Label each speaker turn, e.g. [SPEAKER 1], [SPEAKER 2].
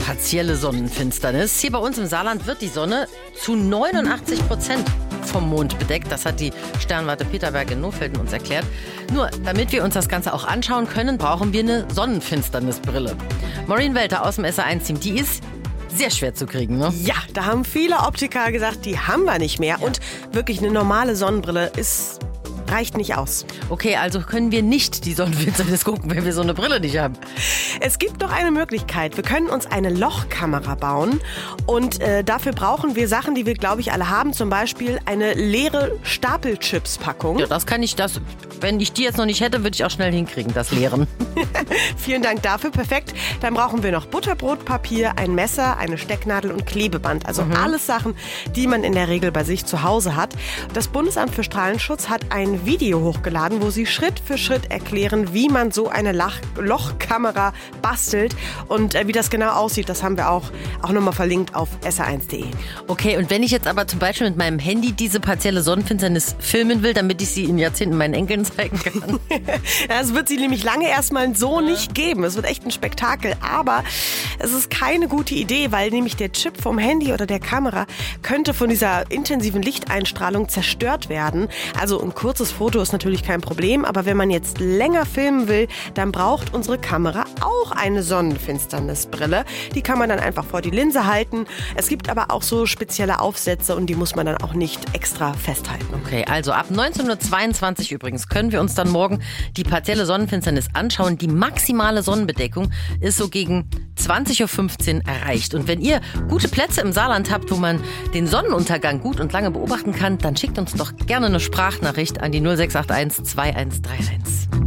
[SPEAKER 1] partielle Sonnenfinsternis. Hier bei uns im Saarland wird die Sonne zu 89% vom Mond bedeckt. Das hat die Sternwarte Peterberg in Nohfelden uns erklärt. Nur, damit wir uns das Ganze auch anschauen können, brauchen wir eine Sonnenfinsternisbrille. Maureen Welter aus dem SR1-Team, die ist sehr schwer zu kriegen, ne?
[SPEAKER 2] Ja, da haben viele Optiker gesagt, die haben wir nicht mehr. Ja. Und wirklich eine normale Sonnenbrille reicht nicht aus.
[SPEAKER 1] Okay, also können wir nicht die Sonnenfinsternis gucken, wenn wir so eine Brille nicht haben.
[SPEAKER 2] Es gibt noch eine Möglichkeit. Wir können uns eine Lochkamera bauen und dafür brauchen wir Sachen, die wir, glaube ich, alle haben. Zum Beispiel eine leere Stapelchips-Packung.
[SPEAKER 1] Ja, wenn ich die jetzt noch nicht hätte, würde ich auch schnell hinkriegen, das Leeren.
[SPEAKER 2] Vielen Dank dafür, perfekt. Dann brauchen wir noch Butterbrotpapier, ein Messer, eine Stecknadel und Klebeband. Also alles Sachen, die man in der Regel bei sich zu Hause hat. Das Bundesamt für Strahlenschutz hat ein Video hochgeladen, wo sie Schritt für Schritt erklären, wie man so eine Lochkamera bastelt. Und wie das genau aussieht, das haben wir auch nochmal verlinkt auf sr1.de.
[SPEAKER 1] Okay, und wenn ich jetzt aber zum Beispiel mit meinem Handy diese partielle Sonnenfinsternis filmen will, damit ich sie in Jahrzehnten meinen Enkeln zeigen kann.
[SPEAKER 2] Das wird sie nämlich lange erstmal so nicht geben. Es wird echt ein Spektakel. Aber es ist keine gute Idee, weil nämlich der Chip vom Handy oder der Kamera könnte von dieser intensiven Lichteinstrahlung zerstört werden. Also ein kurzes Foto ist natürlich kein Problem, aber wenn man jetzt länger filmen will, dann braucht unsere Kamera auch eine Sonnenfinsternisbrille. Die kann man dann einfach vor die Linse halten. Es gibt aber auch so spezielle Aufsätze und die muss man dann auch nicht extra festhalten.
[SPEAKER 1] Okay, also ab 19:22 übrigens können wir uns dann morgen die partielle Sonnenfinsternis anschauen. Die maximale Sonnenbedeckung ist so gegen 20:15 Uhr erreicht. Und wenn ihr gute Plätze im Saarland habt, wo man den Sonnenuntergang gut und lange beobachten kann, dann schickt uns doch gerne eine Sprachnachricht an die 0681 2131.